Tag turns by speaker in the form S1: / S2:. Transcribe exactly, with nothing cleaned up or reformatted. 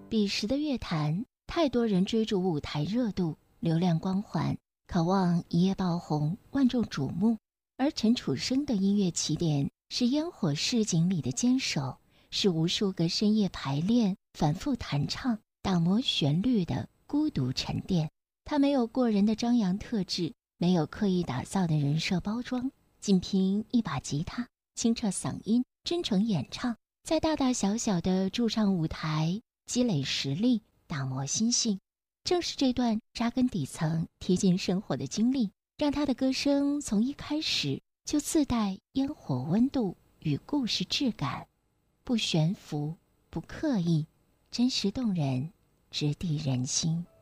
S1: 彼时的乐坛，太多人追逐舞台热度、流量光环，渴望一夜爆红、万众瞩目。而陈楚生的音乐起点是烟火市井里的坚守，是无数个深夜排练、反复弹唱、打磨旋律的孤独沉淀。他没有过人的张扬特质，没有刻意打造的人设包装，仅凭一把吉他、清澈嗓音、真诚演唱，在大大小小的驻唱舞台积累实力，打磨心性。正是这段扎根底层、贴近生活的经历，让他的歌声从一开始就自带烟火温度与故事质感，不悬浮，不刻意，真实动人，直抵人心。